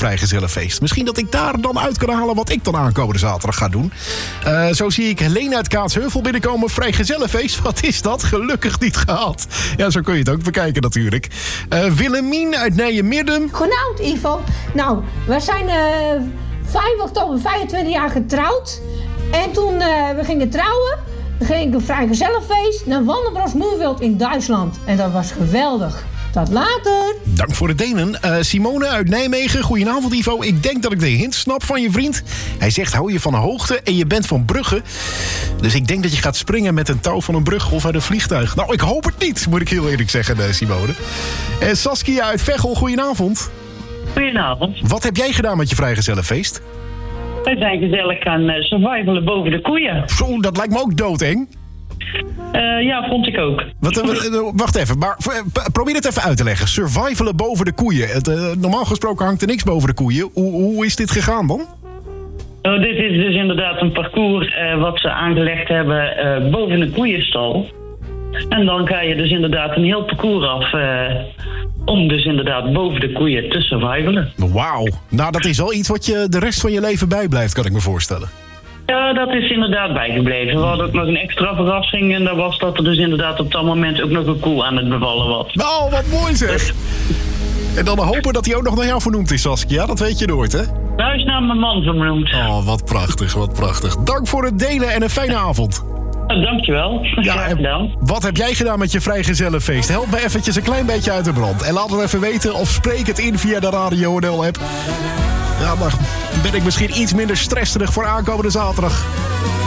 vrijgezellenfeest. Misschien dat ik daar dan uit kan halen wat ik dan aankomende zaterdag ga doen. Zo zie ik Helene uit Kaatsheuvel binnenkomen. Vrijgezellenfeest, wat is dat? Gelukkig niet gehad. Ja, zo kun je het ook bekijken natuurlijk. Willemien uit Nijmegen. Goedenavond, Ivo. Nou, we zijn 5 oktober 25 jaar getrouwd. En toen we gingen trouwen, ging ik een vrijgezellenfeest naar Wanderbos Moerveld in Duitsland. En dat was geweldig. Tot later. Dank voor het delen. Simone uit Nijmegen. Goedenavond, Ivo. Ik denk dat ik de hint snap van je vriend. Hij zegt, hou je van hoogte en je bent van bruggen. Dus ik denk dat je gaat springen met een touw van een brug of uit een vliegtuig. Nou, ik hoop het niet, moet ik heel eerlijk zeggen, Simone. Saskia uit Veghel, goedenavond. Goedenavond. Wat heb jij gedaan met je vrijgezellenfeest? Wij zijn gezellig gaan survivalen boven de koeien. Zo, dat lijkt me ook doodeng. Ja, vond ik ook. Wacht even, maar probeer het even uit te leggen. Survivalen boven de koeien. Normaal gesproken hangt er niks boven de koeien. Hoe is dit gegaan dan? Dit is dus inderdaad een parcours wat ze aangelegd hebben boven een koeienstal. En dan ga je dus inderdaad een heel parcours af om dus inderdaad boven de koeien te survivalen. Wauw. Nou, dat is wel iets wat je de rest van je leven bijblijft, kan ik me voorstellen. Ja, dat is inderdaad bijgebleven. We hadden ook nog een extra verrassing en dat was dat er dus inderdaad op dat moment ook nog een koe aan het bevallen was. Nou, wat mooi zeg. En dan hopen dat hij ook nog naar jou vernoemd is, Saskia. Dat weet je nooit, hè? Nou, is naar mijn man vernoemd. Oh, wat prachtig, wat prachtig. Dank voor het delen en een fijne avond. Dankjewel. Graag gedaan. Wat heb jij gedaan met je vrijgezellenfeest? Help me eventjes een klein beetje uit de brand. En laat het even weten of spreek het in via de Radio NL-app. Ja, dan ben ik misschien iets minder stresserig voor aankomende zaterdag.